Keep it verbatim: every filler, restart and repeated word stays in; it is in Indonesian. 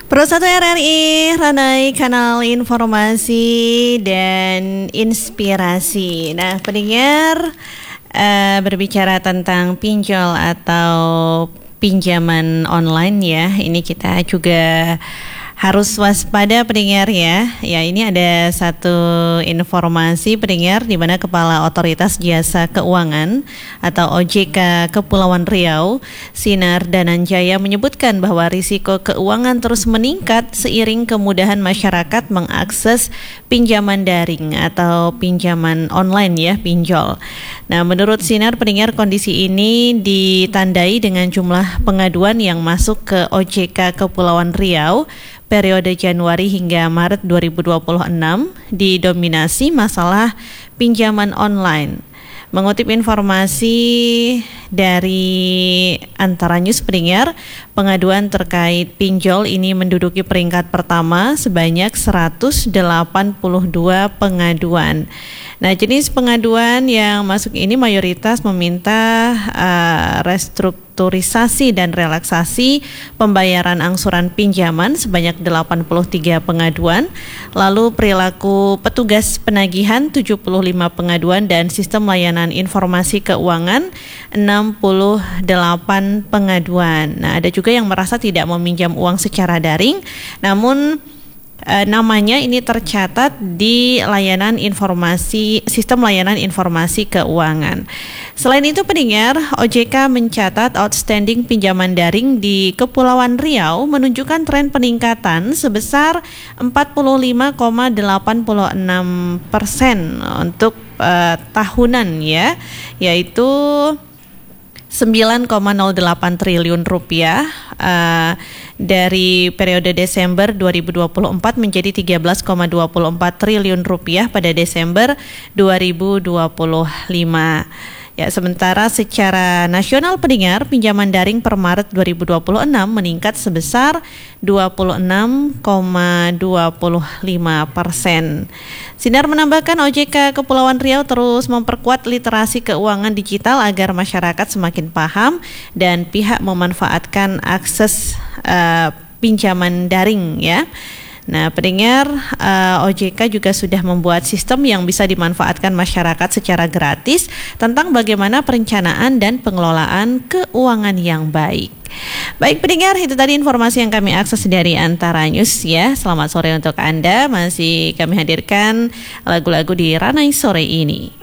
Pro satu R R I, Ranai Kanal Informasi dan Inspirasi. Nah, pendengar, uh, berbicara tentang pinjol atau pinjaman online ya, ini kita juga harus waspada pendengar ya. Ya, ini ada satu informasi pendengar di mana Kepala Otoritas Jasa Keuangan atau O J K Kepulauan Riau, Sinar Dananjaya, menyebutkan bahwa risiko keuangan terus meningkat seiring kemudahan masyarakat mengakses pinjaman daring atau pinjaman online ya, pinjol. Nah, menurut Sinar pendengar, kondisi ini ditandai dengan jumlah pengaduan yang masuk ke O J K Kepulauan Riau periode Januari hingga Maret dua ribu dua puluh enam didominasi masalah pinjaman online. Mengutip informasi dari Antara News pendengar, pengaduan terkait pinjol ini menduduki peringkat pertama sebanyak seratus delapan puluh dua pengaduan. Nah, jenis pengaduan yang masuk ini mayoritas meminta uh, restrukturisasi dan relaksasi pembayaran angsuran pinjaman sebanyak delapan puluh tiga pengaduan, lalu perilaku petugas penagihan tujuh puluh lima pengaduan, dan sistem layanan informasi keuangan enam puluh delapan pengaduan. Nah, ada juga yang merasa tidak meminjam uang secara daring, namun E, namanya ini tercatat di layanan informasi sistem layanan informasi keuangan. Selain itu pendengar, O J K mencatat outstanding pinjaman daring di Kepulauan Riau menunjukkan tren peningkatan sebesar empat puluh lima koma delapan enam persen untuk e, tahunan ya, yaitu sembilan koma nol delapan triliun rupiah uh, dari periode Desember dua ribu dua puluh empat menjadi tiga belas koma dua empat triliun rupiah pada Desember dua ribu dua puluh lima. Ya, sementara secara nasional pendengar, pinjaman daring per Maret dua ribu dua puluh enam meningkat sebesar dua puluh enam koma dua lima persen. Sinar menambahkan O J K Kepulauan Riau terus memperkuat literasi keuangan digital agar masyarakat semakin paham dan pihak memanfaatkan akses uh, pinjaman daring ya. Nah, pendengar, uh, O J K juga sudah membuat sistem yang bisa dimanfaatkan masyarakat secara gratis tentang bagaimana perencanaan dan pengelolaan keuangan yang baik. Baik pendengar, itu tadi informasi yang kami akses dari Antara News ya. Selamat sore untuk Anda, masih kami hadirkan lagu-lagu di Ranai sore ini.